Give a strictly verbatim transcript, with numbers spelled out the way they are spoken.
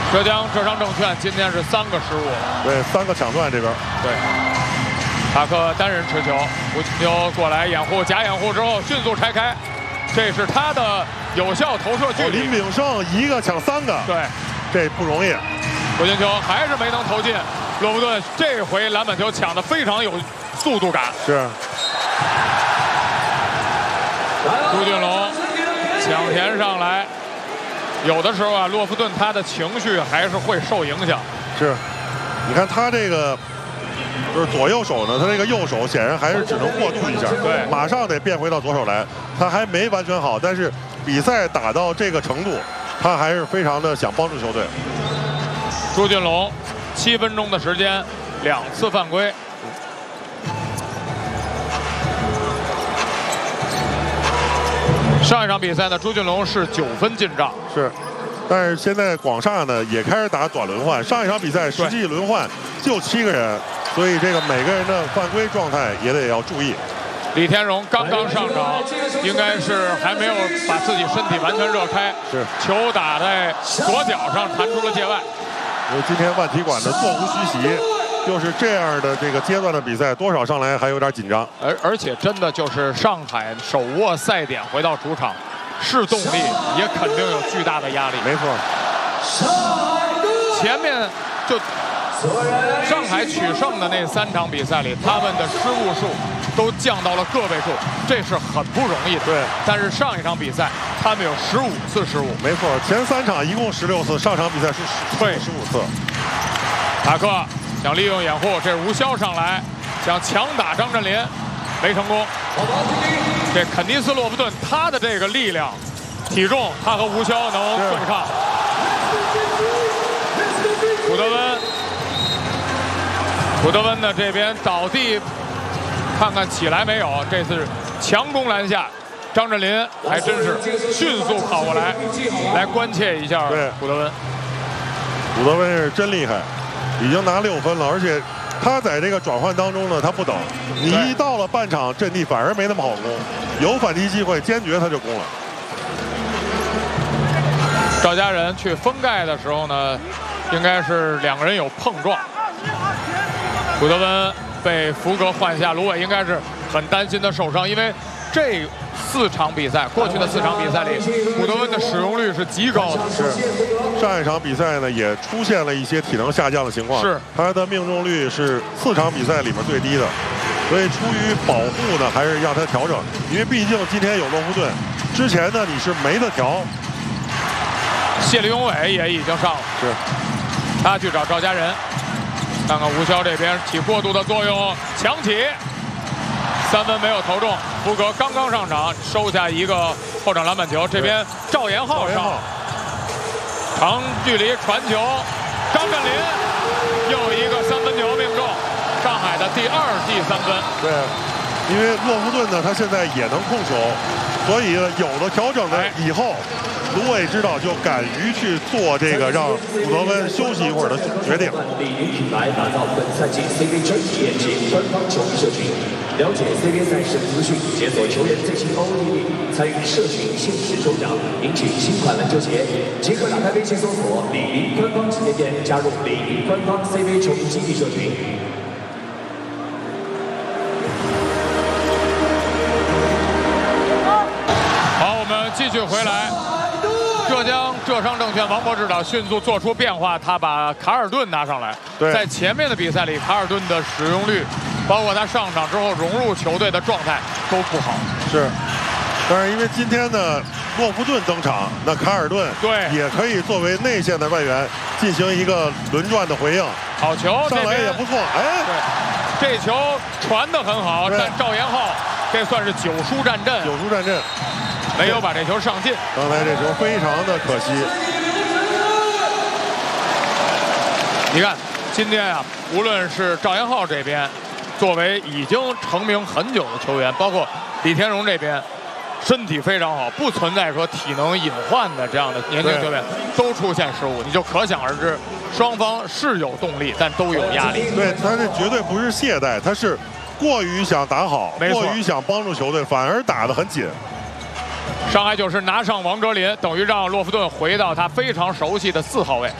浙江浙商证券今天是三个失误， 对，三个抢断这边。 对，塔克单人持球，吴金秋过来掩护，假掩护之后迅速拆开，这是他的有效投射距离。 林炳胜一个抢三个， 对， 这不容易。 吴金秋还是没能投进，洛夫顿这回篮板球抢得非常有速度感。 是。 朱俊龙抢田上来，有的时候啊，洛夫顿他的情绪还是会受影响。 是，你看他这个就是左右手呢，他这个右手显然还是只能过渡一下， 对， 马上得变回到左手来，他还没完全好，但是比赛打到这个程度，他还是非常的想帮助球队。 朱俊龙七分钟的时间，两次犯规。上一场比赛呢，朱俊龙是九分进账， 是，但是现在广厦呢也开始打短轮换，上一场比赛实际轮换就七个人，所以这个每个人的犯规状态也得要注意。 李天荣刚刚上场，应该是还没有把自己身体完全热开， 是球打在左脚上弹出了界外。 因为今天万体馆的座无虚席。就是这样的这个阶段的比赛，多少上来还有点紧张， 而而且真的就是上海手握赛点回到主场，是动力，也肯定有巨大的压力。 没错， 前面就上海取胜的那三场比赛里，他们的失误数都降到了个位数，这是很不容易的。 对， 但是上一场比赛他们有十五次失误， 没错，前三场一共十六次，上场比赛是对十五次。 塔克想利用掩护，这是吴骁上来想强打张镇麟，没成功。这肯尼斯·洛夫顿他的这个力量、体重，他和吴骁能对抗。古德温，古德温呢这边倒地，看看起来没有，这次强攻篮下，张镇麟还真是迅速跑过来，来关切一下古德温。 古德温是真厉害。已经拿六分了，而且他在这个转换当中呢，他不等，你一到了半场阵地反而没那么好攻，有反击机会坚决他就攻了。 赵家人去封盖的时候呢，应该是两个人有碰撞，古德温被福格换下，卢伟应该是很担心他受伤，因为这四场比赛，过去的四场比赛里，古德温的使用率是极高的。 是，上一场比赛呢也出现了一些体能下降的情况， 是， 他的命中率是四场比赛里面最低的，所以出于保护呢，还是让他调整，因为毕竟今天有洛夫顿，之前呢你是没得调。 谢立永伟也已经上了， 是， 他去找赵家人，看看吴骁这边起过渡的作用，强起。三分没有投中，福格刚刚上场，收下一个后场篮板球。这边赵延浩上，长距离传球，张镇麟又一个三分球命中，上海的第二记三分。 对，因为洛夫顿呢，他现在也能控球，所以有了调整的以后，卢伟指导就敢于去做这个让古德温休息一会儿的决定。 品牌打造本赛季 C B A 专业及官方球迷社群。了解 C B A 赛事资讯，解锁球员最新 O O T D， 参与社群限时抽奖，赢取新款篮球鞋。即刻打开微信搜索李宁官方旗舰店，加入李宁官方 C B A 球迷基地社群。 好，我们继续回来。浙江浙商证券王博指导迅速做出变化，他把卡尔顿拿上来。在前面的比赛里，卡尔顿的使用率，包括他上场之后融入球队的状态都不好。 是，但是因为今天的洛夫顿登场，那卡尔顿对也可以作为内线的外援进行一个轮转的回应。 好球， 上来也不错。哎， 对，这球传得很好，但赵延浩这算是九输战阵。 九输战阵。 没有把这球上进， 刚才这球非常的可惜。 你看，今天啊，无论是赵延浩这边，作为已经成名很久的球员，包括李天荣这边，身体非常好，不存在说体能隐患的这样的年轻球员都出现失误，你就可想而知，双方是有动力，但都有压力。 对，他这绝对不是懈怠，他是过于想打好，过于想帮助球队，反而打得很紧。 上海九世拿上王哲林，等于让洛夫顿回到他非常熟悉的四号位。